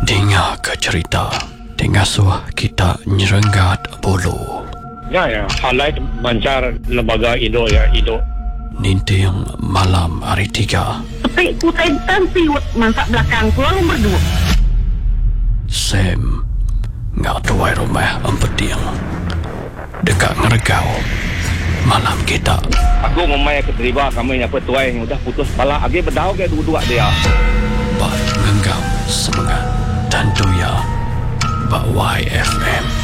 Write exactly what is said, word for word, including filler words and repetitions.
Dengar ke cerita Tengasuh kita nyerenggat bulu. Ya, ya. Halai mancar lembaga Indo ya, Indo. Ninting malam hari tiga. Tapi ku tentan siwet masak belakang ku lalu berdua. Sam ngak tuai rumah empeting. Dekat ngeregau malam kita. Aku memang keterima kami yang petuai yang udah putus bala agi berdau ke dua-dua dia. Bak ngenggam semangat dan doya Bak Y F M.